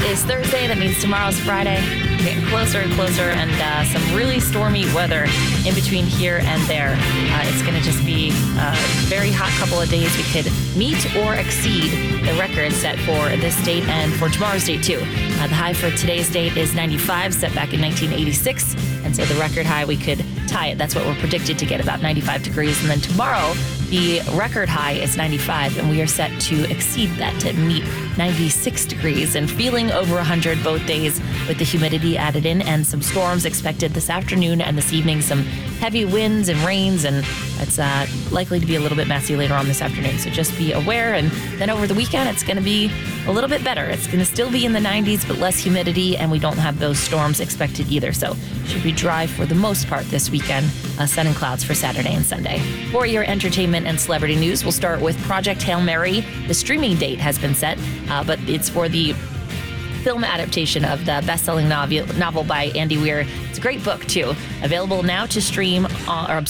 is Thursday. That means tomorrow's Friday. We're getting closer and closer, and some really stormy weather in between here and there. It's going to just be a very hot couple of days. We could meet or exceed the record set for this date and for tomorrow's date, too. The high for today's date is 95, set back in 1986. And so the record high, we could tie it. That's what we're predicted to get, about 95 degrees. And then tomorrow, the record high is 95, and we are set to exceed that, to meet 96 degrees and feeling over 100 both days with the humidity added in, and some storms expected this afternoon and this evening, some heavy winds and rains, and it's likely to be a little bit messy later on this afternoon. So just be aware. And then over the weekend, it's going to be a little bit better. It's going to still be in the 90s, but less humidity, and we don't have those storms expected either. So should be dry for the most part this weekend. Sun and clouds for Saturday and Sunday. For your entertainment and celebrity news, we'll start with Project Hail Mary. The streaming date has been set, but it's for the film adaptation of the best-selling novel by Andy Weir. It's a great book, too. Available to stream on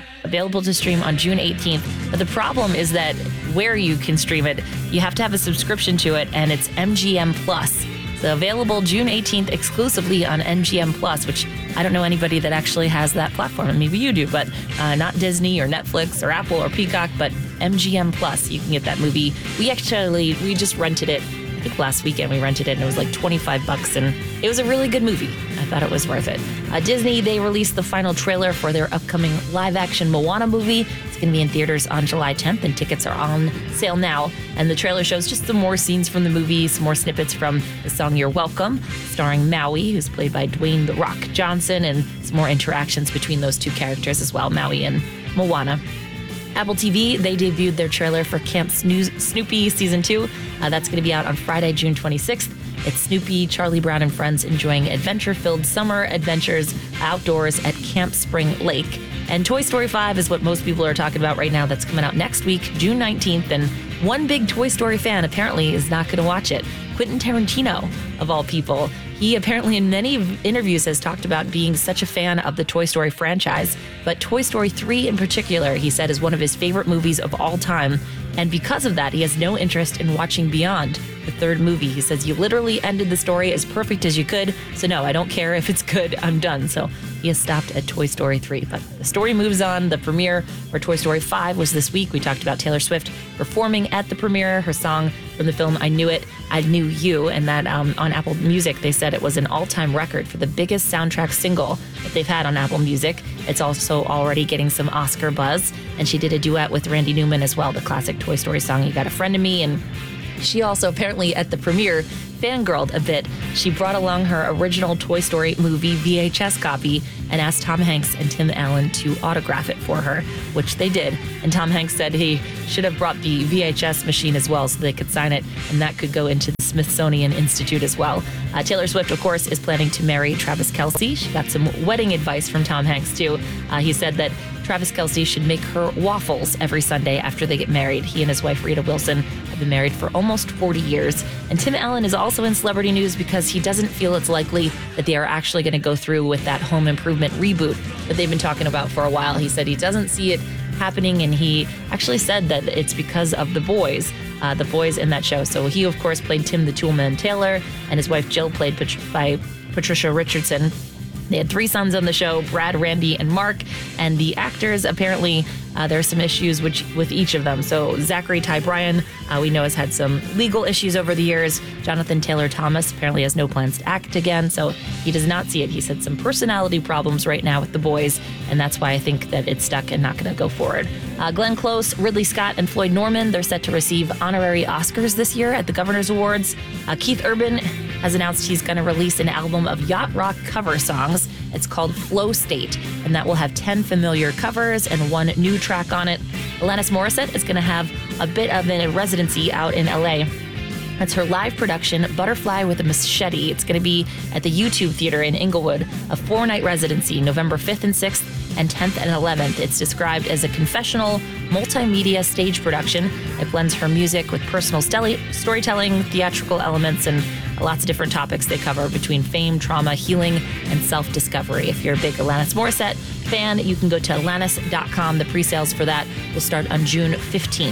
June 18th. But the problem is that where you can stream it, you have to have a subscription to it, and it's MGM Plus. So available June 18th exclusively on MGM Plus, which I don't know anybody that actually has that platform. Maybe you do, but not Disney or Netflix or Apple or Peacock, but MGM Plus. You can get that movie. We just rented it. I think last weekend we rented it, and it was like $25, and it was a really good movie. I thought it was worth it. Disney, they released the final trailer for their upcoming live-action Moana movie. It's going to be in theaters on July 10th, and tickets are on sale now. And the trailer shows just some more scenes from the movie, some more snippets from the song You're Welcome, starring Maui, who's played by Dwayne "The Rock" Johnson, and some more interactions between those two characters as well, Maui and Moana. Apple TV, they debuted their trailer for Camp Snoopy Season 2. That's going to be out on Friday, June 26th. It's Snoopy, Charlie Brown, and friends enjoying adventure-filled summer adventures outdoors at Camp Spring Lake. And Toy Story 5 is what most people are talking about right now. That's coming out next week, June 19th. And one big Toy Story fan apparently is not going to watch it. Quentin Tarantino, of all people. He apparently in many interviews has talked about being such a fan of the Toy Story franchise, but Toy Story 3 in particular, he said, is one of his favorite movies of all time. And because of that, he has no interest in watching beyond the third movie. He says, you literally ended the story as perfect as you could, so no, I don't care if it's good, I'm done. So he has stopped at Toy Story 3. But the story moves on. The premiere for Toy Story 5 was this week. We talked about Taylor Swift performing at the premiere, her song from the film I Knew It, I Knew You, and that on Apple Music, they said it was an all-time record for the biggest soundtrack single that they've had on Apple Music. It's also already getting some Oscar buzz, and she did a duet with Randy Newman as well, the classic Toy Story song, You Got a Friend in Me, and she also apparently at the premiere fangirled a bit. She brought along her original Toy Story movie VHS copy and asked Tom Hanks and Tim Allen to autograph it for her, which they did. And Tom Hanks said he should have brought the VHS machine as well so they could sign it, and that could go into the Smithsonian Institute as well. Taylor Swift, of course, is planning to marry Travis Kelce. She got some wedding advice from Tom Hanks, too. He said that Travis Kelce should make her waffles every Sunday after they get married. He and his wife, Rita Wilson, have been married for almost 40 years. And Tim Allen is also in celebrity news because he doesn't feel it's likely that they are actually going to go through with that Home Improvement reboot that they've been talking about for a while. He said he doesn't see it happening, and he actually said that it's because of the boys in that show. So he, of course, played Tim the Toolman Taylor, and his wife Jill, played by Patricia Richardson. They had 3 sons on the show, Brad, Randy, and Mark, and the actors, apparently, there are some issues with each of them. So Zachary Ty Bryan, we know, has had some legal issues over the years. Jonathan Taylor Thomas apparently has no plans to act again, so he does not see it. He said some personality problems right now with the boys, and that's why I think that it's stuck and not going to go forward. Glenn Close, Ridley Scott, and Floyd Norman, they're set to receive honorary Oscars this year at the Governor's Awards. Keith Urban has announced he's going to release an album of yacht rock cover songs. It's called Flow State, and that will have 10 familiar covers and 1 new track on it. Alanis Morissette is going to have a bit of a residency out in LA. That's her live production, Butterfly with a Machete. It's going to be at the YouTube Theater in Inglewood, a 4-night residency, November 5th and 6th and 10th and 11th. It's described as a confessional, multimedia stage production. It blends her music with personal storytelling, theatrical elements, and lots of different topics they cover between fame, trauma, healing, and self-discovery. If you're a big Alanis Morissette fan, you can go to Alanis.com. The pre-sales for that will start on June 15th.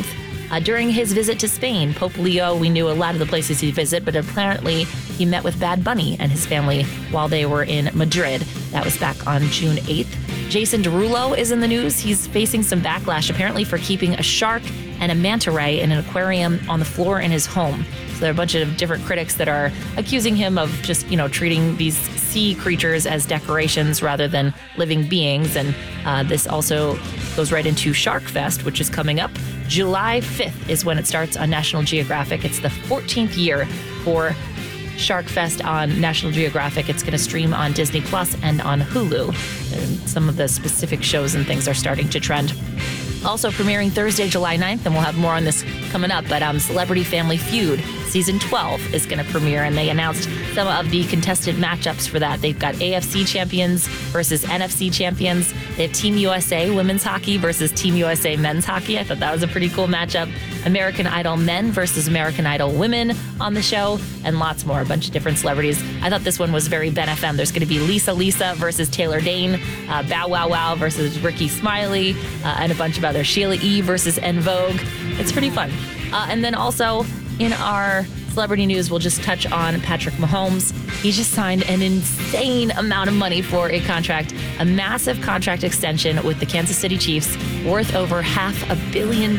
During his visit to Spain, Pope Leo, we knew a lot of the places he'd visit, but apparently he met with Bad Bunny and his family while they were in Madrid. That was back on June 8th. Jason Derulo is in the news. He's facing some backlash, apparently, for keeping a shark and a manta ray in an aquarium on the floor in his home. So there are a bunch of different critics that are accusing him of just, treating these sea creatures as decorations rather than living beings. And this also goes right into Shark Fest, which is coming up. July 5th is when it starts on National Geographic. It's the 14th year for Shark Fest on National Geographic. It's going to stream on Disney Plus and on Hulu. And some of the specific shows and things are starting to trend. Also premiering Thursday, July 9th, and we'll have more on this coming up, but Celebrity Family Feud Season 12 is going to premiere, and they announced some of the contestant matchups for that. They've got AFC champions versus NFC champions. They have Team USA women's hockey versus Team USA men's hockey. I thought that was a pretty cool matchup. American Idol men versus American Idol women on the show, and lots more. A bunch of different celebrities. I thought this one was very Ben FM. There's going to be Lisa versus Taylor Dane, Bow Wow Wow versus Ricky Smiley, and a bunch of others. Sheila E. versus En Vogue. It's pretty fun. And then also in our celebrity news, we'll just touch on Patrick Mahomes. He just signed an insane amount of money for a contract, a massive contract extension with the Kansas City Chiefs worth over $500 million,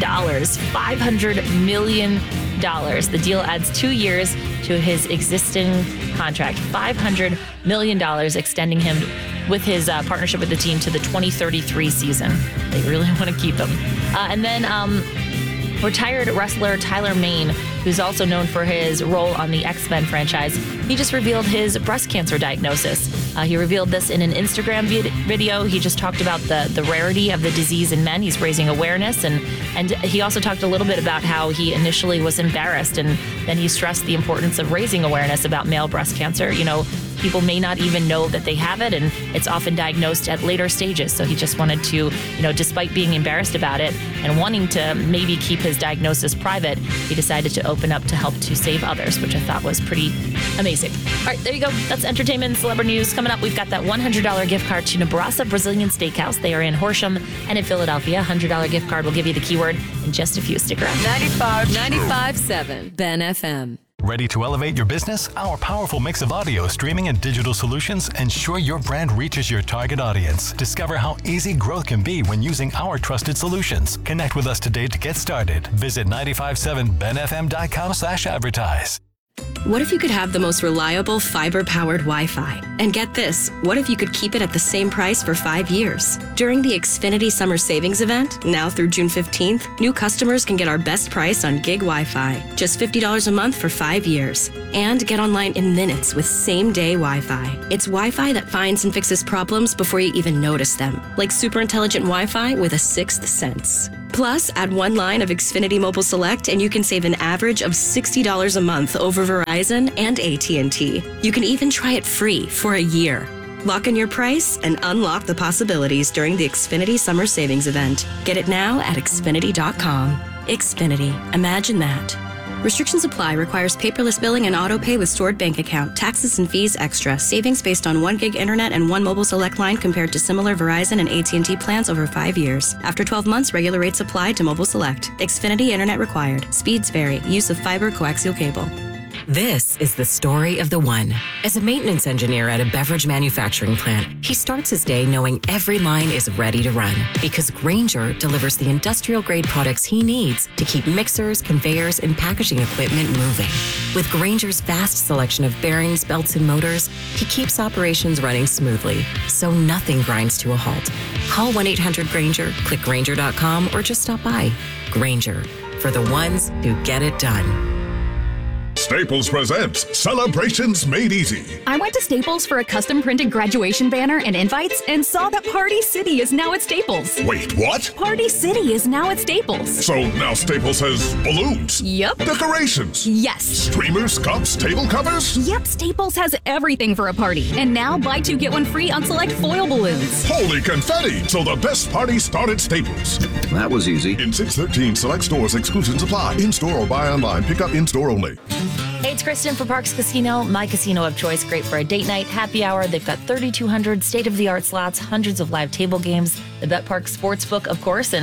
$500 million. The deal adds 2 years to his existing contract, $500 million, extending him with his partnership with the team to the 2033 season. They really want to keep him. And then retired wrestler Tyler Mane, who's also known for his role on the X-Men franchise, he just revealed his breast cancer diagnosis. He revealed this in an Instagram video. He just talked about the rarity of the disease in men. He's raising awareness, and he also talked a little bit about how he initially was embarrassed, and then he stressed the importance of raising awareness about male breast cancer. People may not even know that they have it, and it's often diagnosed at later stages. So he just wanted to, despite being embarrassed about it and wanting to maybe keep his diagnosis private, he decided to open up to help to save others, which I thought was pretty amazing. All right, there you go. That's entertainment and celebrity news. Coming up, we've got that $100 gift card to Nebraska Brazilian Steakhouse. They are in Horsham and in Philadelphia. $100 gift card will give you the keyword in just a few. Stick around. 95.7 Ben FM. Ready to elevate your business? Our powerful mix of audio, streaming, and digital solutions ensure your brand reaches your target audience. Discover how easy growth can be when using our trusted solutions. Connect with us today to get started. Visit 957benfm.com/advertise. What if you could have the most reliable fiber-powered Wi-Fi? And get this, what if you could keep it at the same price for 5 years? During the Xfinity Summer Savings Event, now through June 15th, new customers can get our best price on gig Wi-Fi, just $50 a month for 5 years. And get online in minutes with same-day Wi-Fi. It's Wi-Fi that finds and fixes problems before you even notice them, like super intelligent Wi-Fi with a sixth sense. Plus, add one line of Xfinity Mobile Select and you can save an average of $60 a month over Verizon and AT&T. You can even try it free for a year. Lock in your price and unlock the possibilities during the Xfinity Summer Savings Event. Get it now at Xfinity.com. Xfinity. Imagine that. Restrictions apply. Requires paperless billing and auto pay with stored bank account. Taxes and fees extra. Savings based on 1 gig internet and 1 mobile select line compared to similar Verizon and AT&T plans over 5 years. After 12 months, regular rates apply to mobile select. Xfinity internet required. Speeds vary. Use of fiber coaxial cable. This is the story of the one. As a maintenance engineer at a beverage manufacturing plant, he starts his day knowing every line is ready to run because Grainger delivers the industrial-grade products he needs to keep mixers, conveyors, and packaging equipment moving. With Grainger's vast selection of bearings, belts, and motors, he keeps operations running smoothly, so nothing grinds to a halt. Call 1-800-GRAINGER, click Grainger.com, or just stop by. Grainger, for the ones who get it done. Staples presents Celebrations Made Easy. I went to Staples for a custom printed graduation banner and invites and saw that Party City is now at Staples. Wait, what? Party City is now at Staples. So now Staples has balloons? Yep. Decorations? Yes. Streamers, cups, table covers? Yep, Staples has everything for a party. And now buy 2 get 1 free on select foil balloons. Holy confetti! So the best party started at Staples. That was easy. In 613 select stores, exclusions apply. In-store or buy online. Pick up in-store only. Hey, it's Kristen for Parks Casino, my casino of choice. Great for a date night, happy hour. They've got 3,200 state-of-the-art slots, hundreds of live table games, the Bet Park Sportsbook, of course, and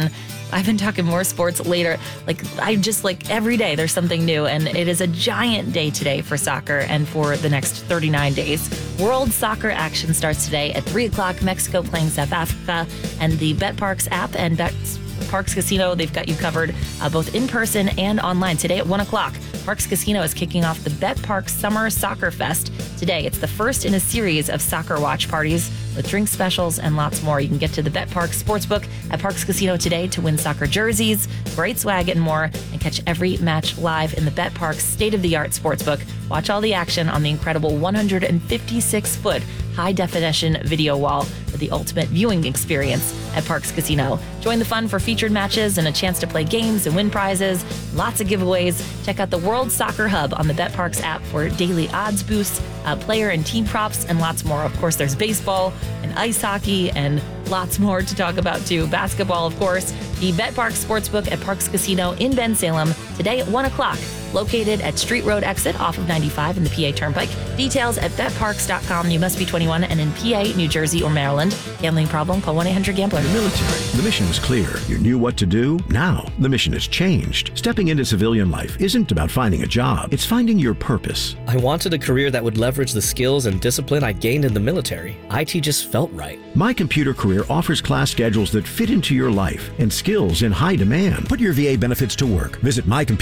I've been talking more sports later. Every day there's something new, and it is a giant day today for soccer and for the next 39 days. World soccer action starts today at 3 o'clock. Mexico playing South Africa, and the BetParx app and BetParx Casino, they've got you covered both in person and online. Today at 1 o'clock, Parx Casino is kicking off the BetParx Summer Soccer Fest today. It's the first in a series of soccer watch parties with drink specials and lots more. You can get to the BetParx Sportsbook at Parx Casino today to win soccer jerseys, great swag, and more, and catch every match live in the BetParx state-of-the-art Sportsbook. Watch all the action on the incredible 156-foot high-definition video wall for the ultimate viewing experience at Parx Casino. Join the fun for featured matches and a chance to play games and win prizes. Lots of giveaways. Check out the World Soccer Hub on the BetParx app for daily odds boosts, player and team props, and lots more. Of course, there's baseball and ice hockey and lots more to talk about too. Basketball, of course. The BetParx Sportsbook at Parx Casino in Bensalem today at 1 o'clock. Located at Street Road exit off of 95 in the PA Turnpike. Details at betparx.com. You must be 21 and in PA, New Jersey, or Maryland. Gambling problem? Call 1-800-GAMBLER. Military. The mission was clear. You knew what to do. Now, the mission has changed. Stepping into civilian life isn't about finding a job. It's finding your purpose. I wanted a career that would leverage the skills and discipline I gained in the military. IT just felt right. My Computer Career offers class schedules that fit into your life and skills in high demand. Put your VA benefits to work. Visit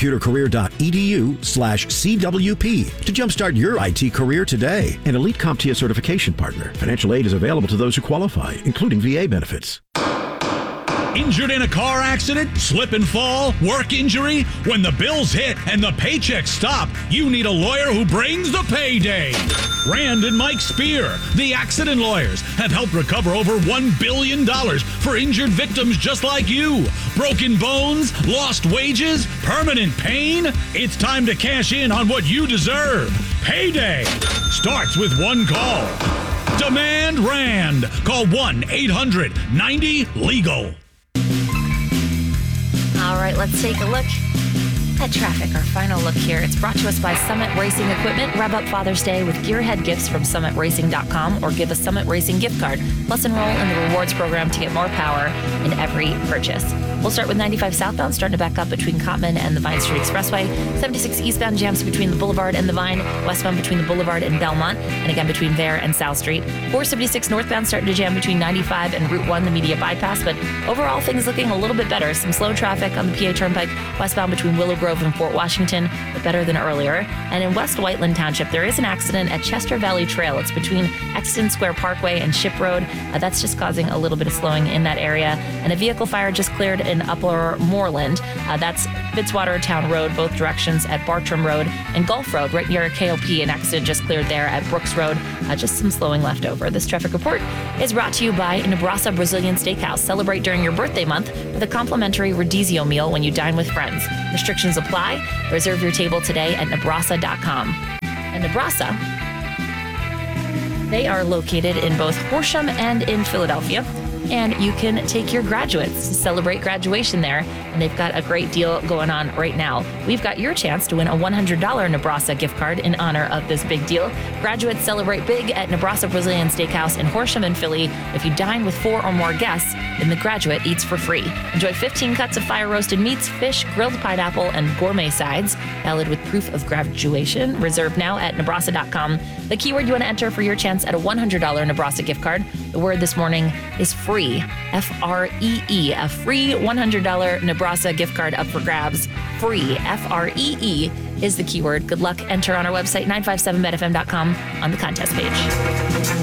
mycomputercareer.edu/CWP to jumpstart your IT career today. An elite CompTIA certification partner. Financial aid is available to those who qualify, including VA benefits. Injured in a car accident, slip and fall, work injury? When the bills hit and the paychecks stop, you need a lawyer who brings the payday. Rand and Mike Spear, the accident lawyers, have helped recover over $1 billion for injured victims just like you. Broken bones, lost wages, permanent pain? It's time to cash in on what you deserve. Payday starts with one call. Demand Rand. Call 1-800-90-LEGAL. All right, let's take a look at traffic. Our final look here. It's brought to us by Summit Racing Equipment. Rev up Father's Day with gearhead gifts from summitracing.com or give a Summit Racing gift card. Plus enroll in the rewards program to get more power in every purchase. We'll start with 95 southbound, starting to back up between Cottman and the Vine Street Expressway. 76 eastbound jams between the Boulevard and the Vine. Westbound between the Boulevard and Belmont. And again between there and South Street. 476 northbound starting to jam between 95 and Route 1, the Media Bypass. But overall, things looking a little bit better. Some slow traffic on the PA Turnpike. Westbound between Willow Grove and Fort Washington, but better than earlier. And in West Whiteland Township, there is an accident at Chester Valley Trail. It's between Exton Square Parkway and Ship Road. That's just causing a little bit of slowing in that area. And a vehicle fire just cleared in Upper Moreland. That's Fitzwater Town Road, both directions at Bartram Road and Gulf Road, right near KOP. An accident just cleared there at Brooks Road. Just some slowing left over. This traffic report is brought to you by Nebraska Brazilian Steakhouse. Celebrate during your birthday month with a complimentary Rodizio meal when you dine with friends. Restrictions apply. Reserve your table today at Nebraska.com. And Nebraska, they are located in both Horsham and in Philadelphia. And you can take your graduates to celebrate graduation there. And they've got a great deal going on right now. We've got your chance to win a $100 Nebraska gift card in honor of this big deal. Graduates celebrate big at Nebraska Brazilian Steakhouse in Horsham and Philly. If you dine with 4 or more guests, then the graduate eats for free. Enjoy 15 cuts of fire-roasted meats, fish, grilled pineapple, and gourmet sides. Valid with proof of graduation. Reserve now at Nebraska.com. The keyword you want to enter for your chance at a $100 Nebraska gift card. The word this morning is free. F-R-E-E. A free $100 Nebraska gift card up for grabs. Free. F-R-E-E is the keyword. Good luck. Enter on our website, 957betfm.com on the contest page.